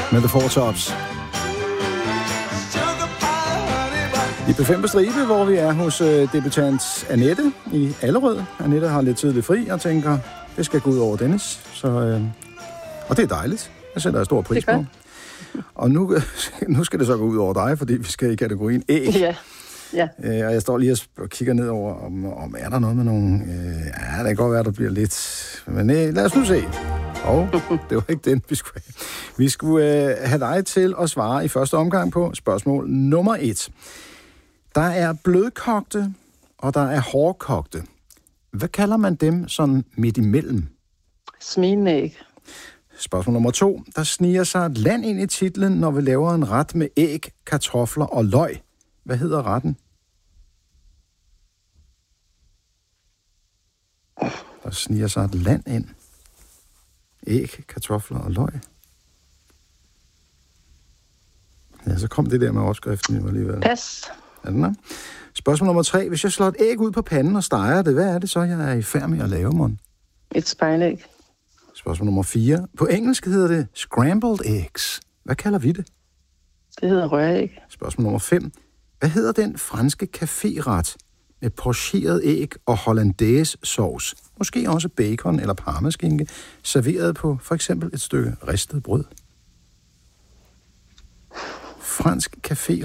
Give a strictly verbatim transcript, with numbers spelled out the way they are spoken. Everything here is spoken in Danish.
med The Four Tops. I P fem på stribe, hvor vi er hos øh, debutant Annette i Allerød. Annette har lidt tidligt fri og tænker, det skal gå ud over Dennis. Så, øh, og det er dejligt. Jeg sætter jeg stor pris på. Og nu, nu skal det så gå ud over dig, fordi vi skal i kategorien æg. Ja. Ja. Øh, og jeg står lige og kigger ned over, om, om er der noget med nogle... Øh, ja, det kan godt være, der bliver lidt... Men øh, lad os nu se. Og det var ikke den, vi skulle have. Vi skulle øh, have dig til at svare i første omgang på spørgsmål nummer et. Der er blødkogte, og der er hårdkogte. Hvad kalder man dem sådan midt imellem? Smilende æg. Spørgsmål nummer to. Der sniger sig et land ind i titlen, når vi laver en ret med æg, kartofler og løg. Hvad hedder retten? Der sniger sig et land ind. Æg, kartofler og løg. Ja, så kom det der med opskriften jo alligevel. Pas. Er den der? Spørgsmål nummer tre. Hvis jeg slår et æg ud på panden og steger det, hvad er det så, jeg er i færd med at lave, mon? Et spejlæg. Spørgsmål nummer fire. På engelsk hedder det scrambled eggs. Hvad kalder vi det? Det hedder røræg. Spørgsmål nummer fem. Hvad hedder den franske caféret med pocheret æg og hollandaise sauce? Måske også bacon eller parmaskinke, serveret på for eksempel et stykke ristet brød. Fransk café